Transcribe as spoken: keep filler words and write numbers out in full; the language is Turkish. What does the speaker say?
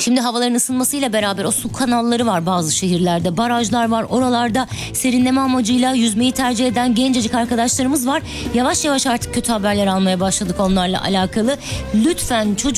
Şimdi havaların ısınmasıyla beraber o su kanalları var bazı şehirlerde, barajlar var, oralarda serinleme amacıyla yüzmeyi tercih eden gencecik arkadaşlarımız var. Yavaş yavaş artık kötü haberler almaya başladık onlarla alakalı. Lütfen çocuk